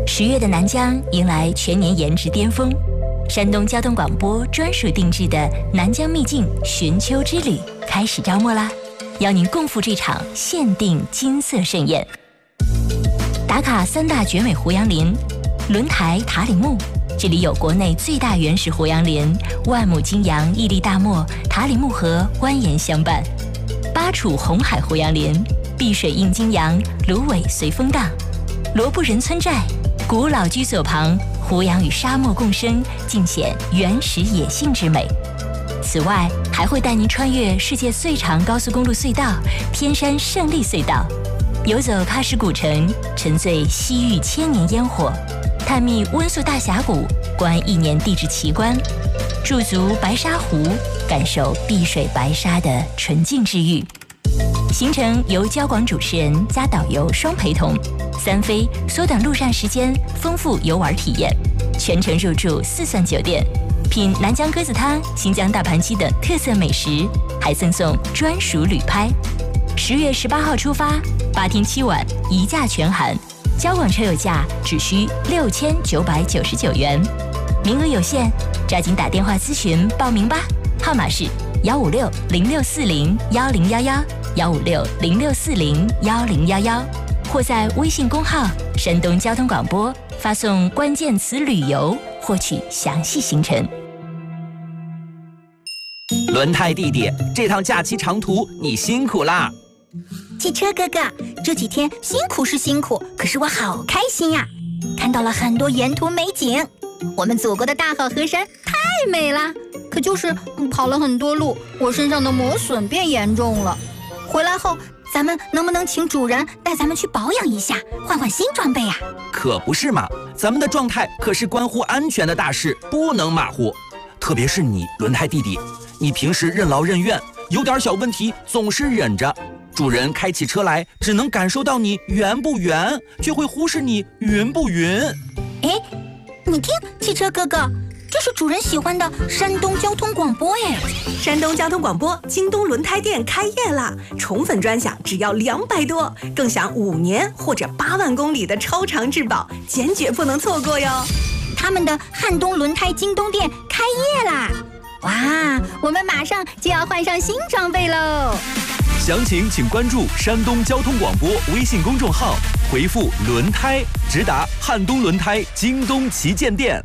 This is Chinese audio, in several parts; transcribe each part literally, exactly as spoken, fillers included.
十月的南疆迎来全年颜值巅峰，山东交通广播专属定制的南疆秘境寻秋之旅开始招募啦！邀您共赴这场限定金色盛宴。打卡三大绝美胡杨林，轮台塔里木，这里有国内最大原始胡杨林，万亩金杨屹立大漠，塔里木河蜿蜒相伴；巴楚红海胡杨林，碧水映金杨，芦苇随风荡；罗布人村寨，古老居所旁，胡杨与沙漠共生，尽显原始野性之美。此外，还会带您穿越世界最长高速公路隧道天山胜利隧道，游走喀什古城，沉醉西域千年烟火，探秘温宿大峡谷，观一年地质奇观，驻足白沙湖，感受碧水白沙的纯净治愈。行程由交广主持人加导游双陪同，三飞缩短路上时间，丰富游玩体验，全程入住四钻酒店，品南疆鸽子汤、新疆大盘鸡等特色美食，还赠送专属旅拍。十月十八号出发，八天七晚，一价全含，交广车友价只需六千九百九十九元，名额有限，抓紧打电话咨询报名吧，号码是幺五六零六四零幺零幺幺幺五六零六四零幺零幺幺，或在微信公号山东交通广播发送关键词旅游获取详细行程。 轮胎弟弟，这趟假期长途你辛苦啦！ 汽车哥哥，这几天辛苦是辛苦，可是我好开心呀！看到了很多沿途美景，我们祖国的大好河山太美了。可就是跑了很多路，我身上的磨损变严重了。回来后，咱们能不能请主人带咱们去保养一下，换换新装备啊？ 可不是嘛，咱们的状态可是关乎安全的大事，不能马虎。特别是你，轮胎弟弟，你平时任劳任怨，有点小问题总是忍着。主人开起车来，只能感受到你圆不圆，却会忽视你匀不匀。 哎，你听，汽车哥哥，这是主人喜欢的山东交通广播哎！ 山东交通广播京东轮胎店开业啦，宠粉专享只要两百多，更享五年或者八万公里的超长质保，坚决不能错过哟！ 他们的汉东轮胎京东店开业啦！哇，我们马上就要换上新装备喽！ 详情请关注山东交通广播微信公众号，回复轮胎直达汉东轮胎京东旗舰店。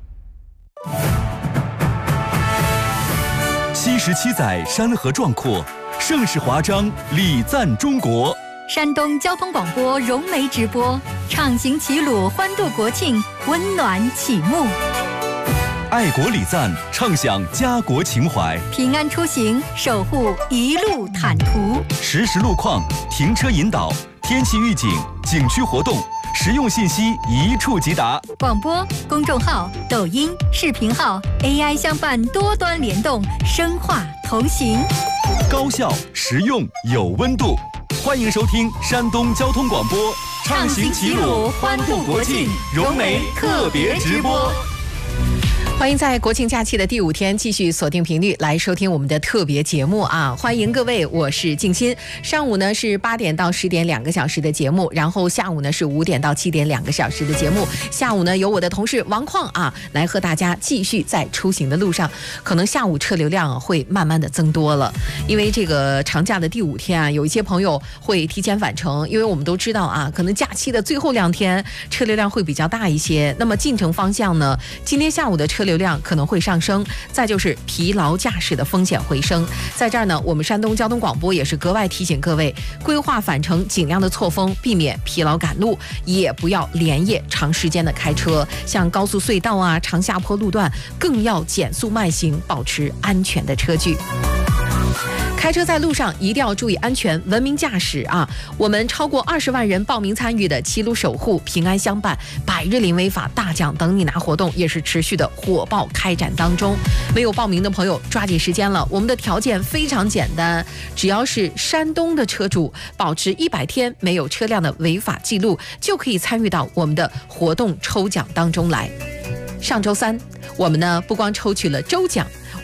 七十七载山河壮阔，盛世华章礼赞中国。 山东交通广播融媒直播，畅行齐鲁，欢度国庆，温暖启幕。 爱国礼赞，畅享家国情怀。 平安出行，守护一路坦途。 实时路况、停车引导、天气预警、景区活动，实用信息一触即达。 广播、公众号、抖音、视频号 A I 相伴，多端联动，深化同行。 高效、实用、有温度。欢迎收听山东交通广播，畅行齐鲁，欢度国庆，融媒特别直播。 欢迎在国庆假期的第五天继续锁定频率来收听我们的特别节目啊！欢迎各位，我是静心。上午呢是八点到十点两个小时的节目，然后下午呢是五点到七点两个小时的节目。下午呢由我的同事王矿啊来和大家继续在出行的路上。可能下午车流量会慢慢的增多了，因为这个长假的第五天啊，有一些朋友会提前返程，因为我们都知道啊，可能假期的最后两天车流量会比较大一些。那么进城方向呢，今天下午的车流量可能会上升，再就是疲劳驾驶的风险回升。在这儿呢，我们山东交通广播也是格外提醒各位，规划返程尽量的错峰，避免疲劳赶路，也不要连夜长时间的开车，像高速隧道啊、长下坡路段更要减速慢行，保持安全的车距。开车在路上一定要注意安全，文明驾驶啊！我们超过二十万人报名参与的齐鲁守护、平安相伴、百日零违法大奖等你拿活动也是持续的火爆开展当中。没有报名的朋友抓紧时间了，我们的条件非常简单，只要是山东的车主，保持一百天没有车辆的违法记录，就可以参与到我们的活动抽奖当中来。上周三，我们呢不光抽取了周奖，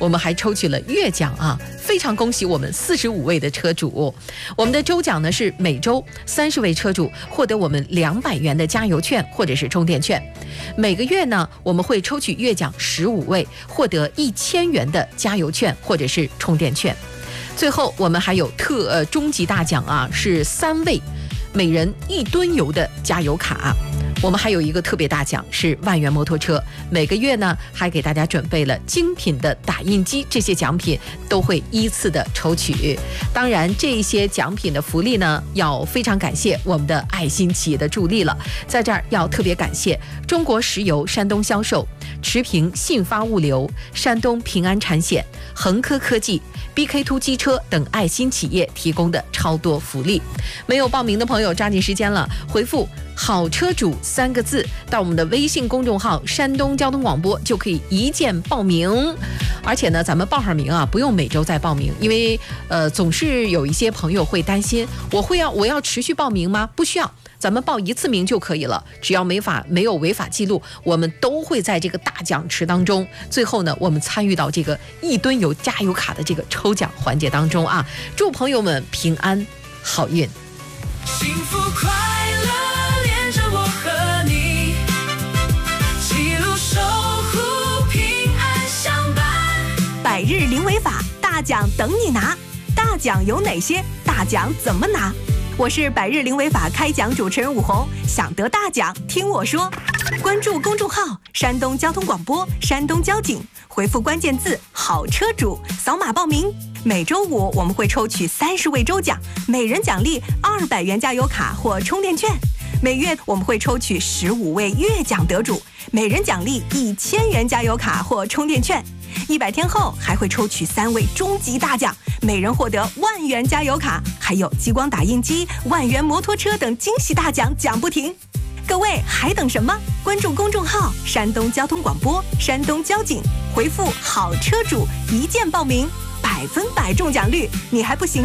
我们还抽取了月奖啊，非常恭喜我们四十五位的车主。我们的周奖呢是每周三十位车主获得我们两百元的加油券或者是充电券。每个月呢，我们会抽取月奖十五位，获得一千元的加油券或者是充电券。最后，我们还有特呃终极大奖啊，是三位，每人一吨油的加油卡。我们还有一个特别大奖是万元摩托车，每个月呢还给大家准备了精品的打印机，这些奖品都会依次的抽取。当然，这些奖品的福利呢，要非常感谢我们的爱心企业的助力了。在这儿要特别感谢中国石油山东销售、持平信发物流、山东平安产险、恒科科技、B K 二 机车等爱心企业提供的超多福利。没有报名的朋友抓紧时间了，回复好车主三个字到我们的微信公众号山东交通广播，就可以一键报名。而且呢，咱们报上名啊，不用每周再报名，因为呃总是有一些朋友会担心，我会要我要持续报名吗？不需要，咱们报一次名就可以了，只要没法没有违法记录，我们都会在这个大奖池当中。最后呢，我们参与到这个一吨油加油卡的这个抽奖环节当中啊！祝朋友们平安好运， 幸福快乐连着我和你，记录守护平安相伴。 百日零违法，大奖等你拿。大奖有哪些？大奖怎么拿？我是百日零违法开奖主持人武红，想得大奖听我说。关注公众号山东交通广播、山东交警，回复关键字好车主，扫码报名。每周五我们会抽取三十位周奖，每人奖励二百元加油卡或充电券。每月我们会抽取十五位月奖得主，每人奖励一千元加油卡或充电券。一百天后还会抽取三位终极大奖，每人获得万元加油卡，还有激光打印机、万元摩托车等惊喜大奖奖不停。各位还等什么？关注公众号山东交通广播、山东交警，回复好车主一键报名，百分百中奖率，你还不行？